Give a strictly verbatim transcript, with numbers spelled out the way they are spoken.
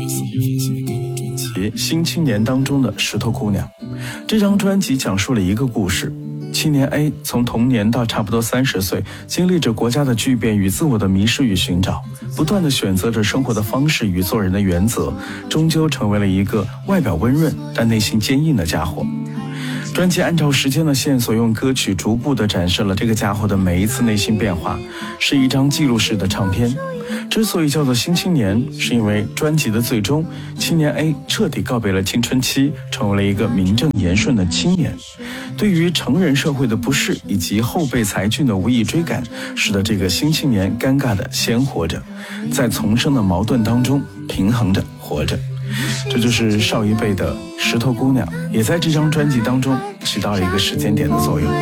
《新青年》当中的石头姑娘。这张专辑讲述了一个故事，青年 A 从童年到差不多三十岁，经历着国家的巨变与自我的迷失与寻找，不断地选择着生活的方式与做人的原则，终究成为了一个外表温润但内心坚硬的家伙。专辑按照时间的线索，用歌曲逐步地展示了这个家伙的每一次内心变化，是一张记录式的唱片。之所以叫做新青年，是因为专辑的最终，青年 A 彻底告别了青春期，成为了一个名正言顺的青年。对于成人社会的不适以及后辈才俊的无意追赶，使得这个新青年尴尬地鲜活着，在丛生的矛盾当中平衡着活着。这就是少一辈的石头姑娘，也在这张专辑当中起到了一个时间点的作用。